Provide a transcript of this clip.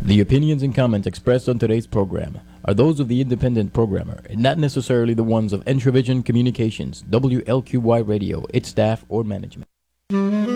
The opinions and comments expressed on today's program are those of the independent programmer and not necessarily the ones of Entravision Communications, WLQY Radio, its staff, or management.